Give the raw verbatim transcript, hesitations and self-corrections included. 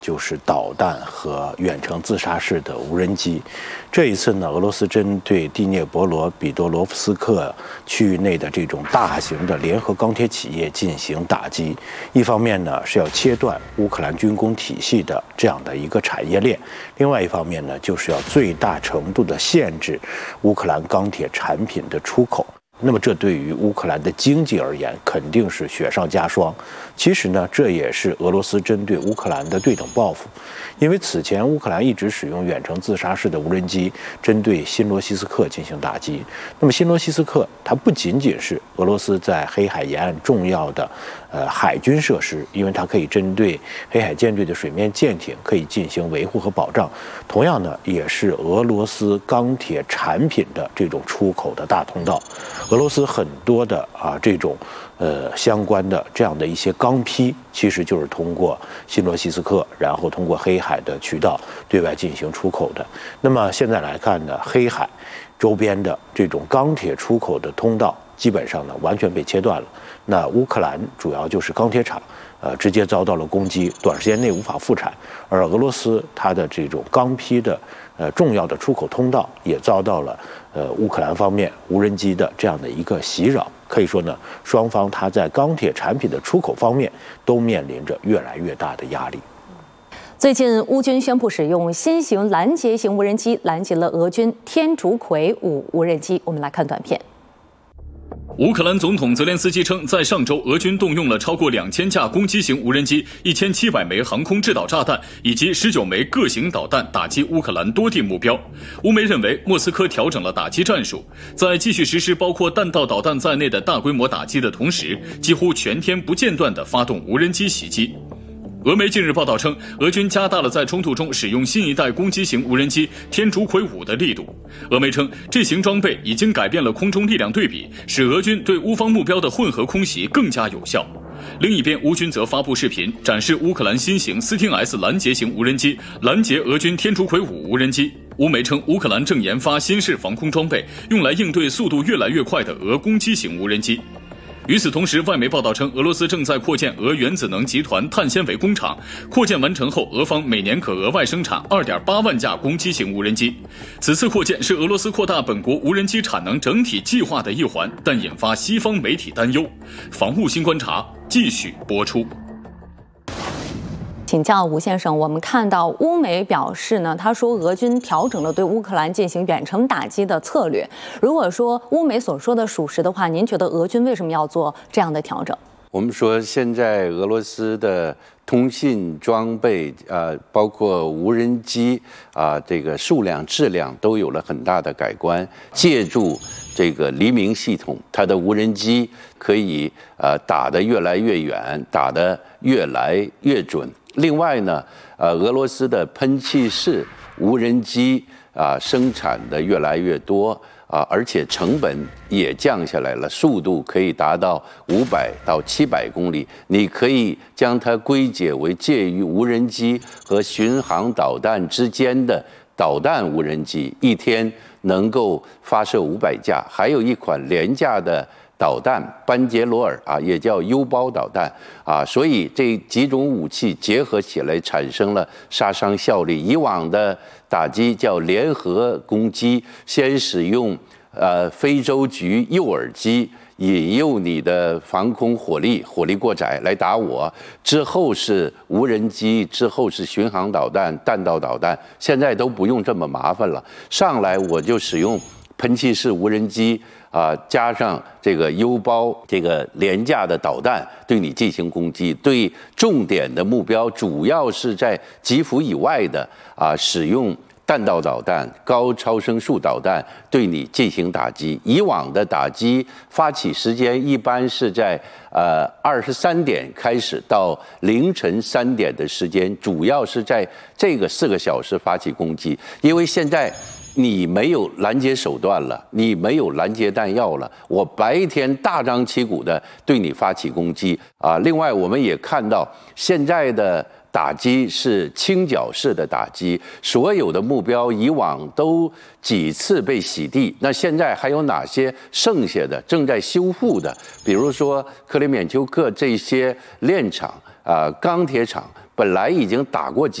就是导弹和远程自杀式的无人机。这一次呢，俄罗斯针对第聂伯罗彼得罗夫斯克区域内的这种大型的联合钢铁企业进行打击。一方面呢是要切断乌克兰军工体系的这样的一个产业链，另外一方面呢就是要最大程度的限制乌克兰钢铁产品的出口。那么这对于乌克兰的经济而言肯定是雪上加霜。其实呢，这也是俄罗斯针对乌克兰的对等报复，因为此前乌克兰一直使用远程自杀式的无人机针对新罗西斯克进行打击。那么新罗西斯克它不仅仅是俄罗斯在黑海沿岸重要的呃海军设施，因为它可以针对黑海舰队的水面舰艇可以进行维护和保障，同样呢也是俄罗斯钢铁产品的这种出口的大通道。俄罗斯很多的啊这种呃相关的这样的一些钢坯，其实就是通过新罗西斯克，然后通过黑海的渠道对外进行出口的。那么现在来看呢，黑海周边的这种钢铁出口的通道基本上呢完全被切断了。那乌克兰主要就是钢铁厂呃直接遭到了攻击，短时间内无法复产，而俄罗斯它的这种钢坯的呃重要的出口通道也遭到了呃乌克兰方面无人机的这样的一个袭扰。可以说呢，双方它在钢铁产品的出口方面都面临着越来越大的压力。 最近，乌军宣布使用新型拦截型无人机拦截了俄军天竺葵五无人机。我们来看短片。 乌克兰总统泽连斯基称，在上周，俄军动用了超过两千架攻击型无人机、一千七百枚航空制导炸弹以及十九枚各型导弹打击乌克兰多地目标。乌媒认为，莫斯科调整了打击战术，在继续实施包括弹道导弹在内的大规模打击的同时，几乎全天不间断地发动无人机袭击。俄媒近日报道称，俄军加大了在冲突中使用新一代攻击型无人机天竺葵五的力度。俄媒称，这型装备已经改变了空中力量对比，使俄军对乌方目标的混合空袭更加有效。另一边，乌军则发布视频，展示乌克兰新型斯汀 S 拦截型无人机拦截俄军天竺葵五无人机。乌媒称，乌克兰正研发新式防空装备，用来应对速度越来越快的俄攻击型无人机。与此同时，外媒报道称，俄罗斯正在扩建俄原子能集团碳纤维工厂。扩建完成后，俄方每年可额外生产 二点八万架攻击型无人机。此次扩建是俄罗斯扩大本国无人机产能整体计划的一环，但引发西方媒体担忧。防务新观察继续播出。 请教吴先生，我们看到乌媒表示呢，他说俄军调整了对乌克兰进行远程打击的策略。如果说乌媒所说的属实的话，您觉得俄军为什么要做这样的调整？ 我们说现在俄罗斯的通信装备啊、呃，包括无人机啊、呃，这个数量、质量都有了很大的改观。借助这个黎明系统，它的无人机可以呃打得越来越远，打得越来越准。另外呢，呃，俄罗斯的喷气式无人机啊、呃，生产的越来越多啊、呃，而且成本也降下来了，速度可以达到五百到七百公里。你可以将它归结为介于无人机和巡航导弹之间的导弹无人机，一天能够发射五百架。还有一款廉价的导弹班杰罗尔啊，也叫 U 包导弹啊，所以这几种武器结合起来产生了杀伤效力。以往的打击叫联合攻击，先使用呃非洲菊诱饵机引诱你的防空火力，火力过载来打我，之后是无人机，之后是巡航导弹、弹道导弹，现在都不用这么麻烦了，上来我就使用喷气式无人机。啊，加上这个 U 包这个廉价的导弹对你进行攻击，对重点的目标主要是在基辅以外的啊，使用弹道导弹、高超声速导弹对你进行打击。以往的打击发起时间一般是在呃二十三点开始到凌晨三点的时间，主要是在这个四个小时发起攻击，因为现在。你没有拦截手段了，你没有拦截弹药了，我白天大张旗鼓的对你发起攻击啊！另外，我们也看到现在的打击是清剿式的打击，所有的目标以往都几次被洗地，那现在还有哪些剩下的正在修复的？比如说克里缅丘克这些炼厂啊、钢铁厂。 本来已经打过几